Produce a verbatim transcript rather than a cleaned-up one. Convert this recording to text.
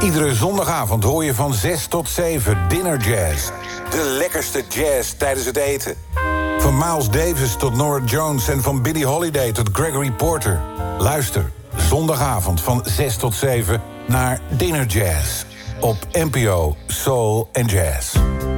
Iedere zondagavond hoor je van zes tot zeven Dinner Jazz. De lekkerste jazz tijdens het eten. Van Miles Davis tot Norah Jones en van Billie Holiday tot Gregory Porter. Luister zondagavond van zes tot zeven naar Dinner Jazz op N P O Soul and Jazz.